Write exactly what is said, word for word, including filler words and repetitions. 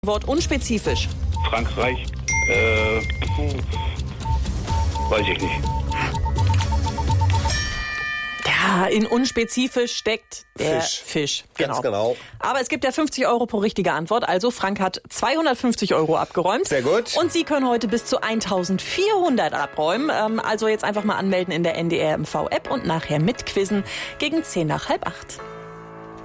Wort unspezifisch. Frankreich, äh, weiß ich nicht. Ja, in unspezifisch steckt der Fisch. Fisch. Ganz genau. Aber es gibt ja fünfzig Euro pro richtige Antwort. Also Frank hat zweihundertfünfzig Euro abgeräumt. Sehr gut. Und Sie können heute bis zu eintausendvierhundert abräumen. Ähm, also jetzt einfach mal anmelden in der N D R M V App und nachher mitquizzen gegen zehn nach halb acht.